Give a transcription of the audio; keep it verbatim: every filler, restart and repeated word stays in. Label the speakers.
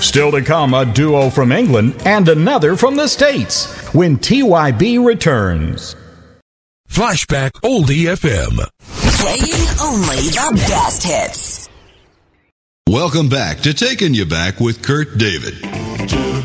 Speaker 1: Still to come, a duo from England and another from the States when T Y B returns.
Speaker 2: Flashback Oldie F M.
Speaker 3: Playing only the best hits.
Speaker 4: Welcome back to Taking You Back with Kurt David.